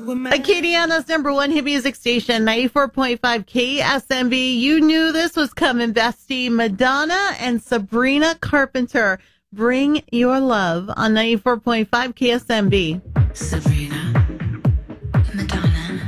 Acadiana's number one hit music station, 94.5 KSMB. You knew this was coming, bestie. Madonna and Sabrina Carpenter. Bring Your Love on 94.5 KSMB. Sabrina.